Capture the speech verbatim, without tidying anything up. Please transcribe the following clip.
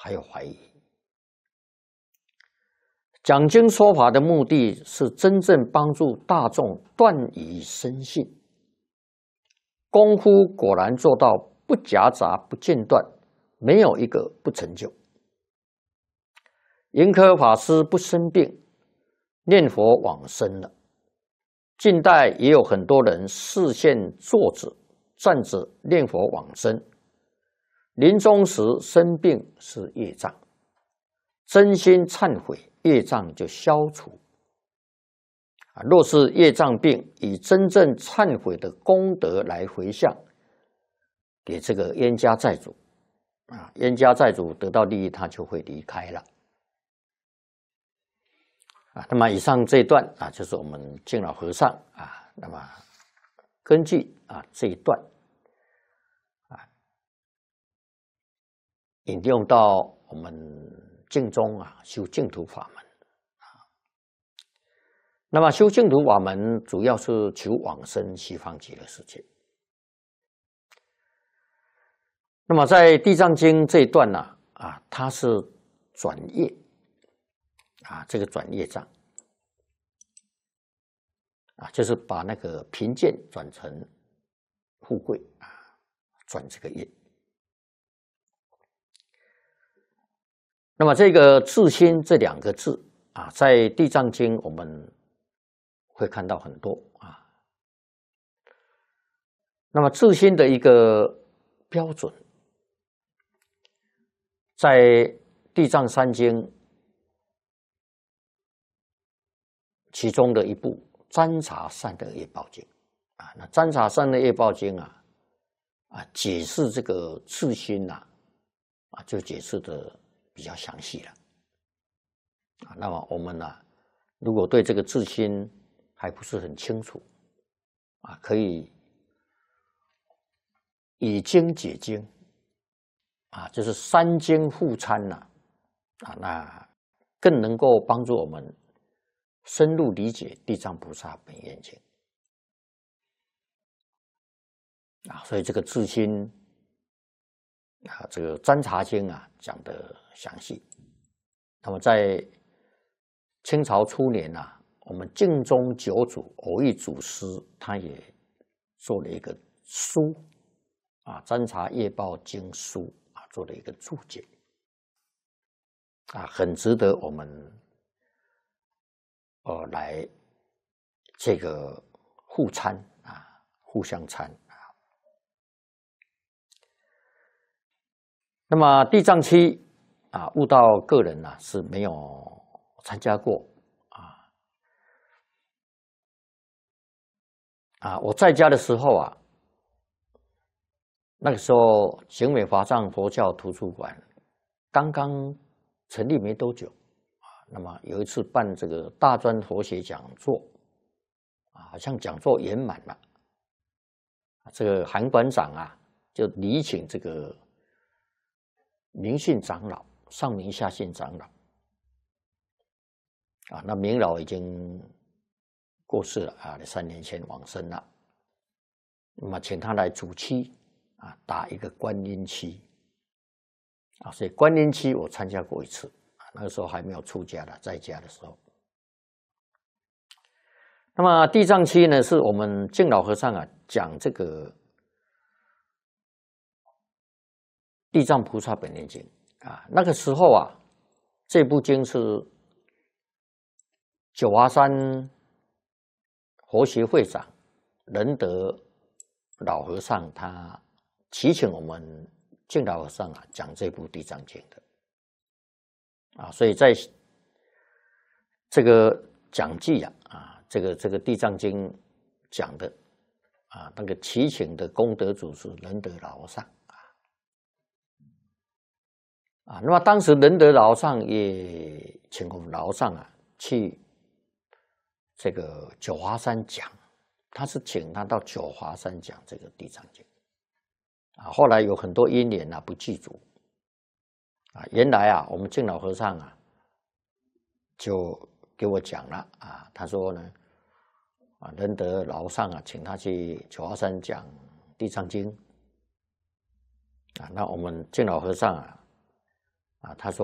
还有怀疑。讲经说法的目的是真正帮助大众断疑生信，功夫果然做到不夹杂、不间断，没有一个不成就。盈科法师不生病，念佛往生了。近代也有很多人视线坐着、站着念佛往生，临终时生病是业障，真心忏悔，业障就消除。啊，若是业障病，以真正忏悔的功德来回向给这个冤家债主，啊，冤家债主得到利益，他就会离开了。啊，那么以上这一段啊，就是我们敬老和尚啊，那么根据啊这一段啊，引用到我们净宗啊修净土法门啊。那么修净土法门主要是求往生西方极乐世界。那么在《地藏经》这一段呢啊，啊，它是转业。啊，这个转业障啊，就是把那个贫贱转成富贵啊，转这个业。那么这个自心这两个字啊，在《地藏经》我们会看到很多啊。那么自心的一个标准，在《地藏三经》其中的一部《占察善恶业报经》啊，那《占察善恶业报经》啊，啊解释这个自心呐，啊就解释的比较详细了啊。那么我们呢，如果对这个自心还不是很清楚啊，可以以经解经啊，就是三经互参呐啊，那更能够帮助我们深入理解地藏菩萨本愿经啊，所以这个自心啊，这个占察经啊讲得详细。那么在清朝初年啊，我们净宗九祖偶益祖师他也做了一个书啊，《占察业报经书》啊，做了一个注解啊，很值得我们呃，来这个互参啊，互相参啊。那么地藏期啊，悟道个人呢、啊、是没有参加过啊啊！我在家的时候啊，那个时候行美华藏佛教图书馆刚刚成立没多久。那么有一次办这个大专佛学讲座，啊，好像讲座圆满了，这个韩馆长啊就礼请这个明信长老，上明下信长老，啊，那明老已经过世了啊，三年前往生了，那么请他来主期啊，打一个观音期，啊，所以观音期我参加过一次。那个时候还没有出家的，在家的时候。那么地藏期呢，是我们净老和尚啊讲这个地藏菩萨本愿经啊。那个时候啊，这部经是九华山佛学会长仁德老和尚他祈请我们净老和尚啊讲这部地藏经的。啊，所以在这个讲记啊，啊，这个这个《地藏经》讲的啊，那个祈请的功德主是仁德老和尚啊，啊，那么当时仁德老和尚也请我们老和尚啊去这个九华山讲，他是请他到九华山讲这个《地藏经》啊，后来有很多因缘啊不具足。啊，原来啊，我们净老和尚啊，就给我讲了啊，他说呢，啊，仁德老和尚啊，请他去九华山讲《地藏经》啊，那我们净老和尚啊， 啊，他说。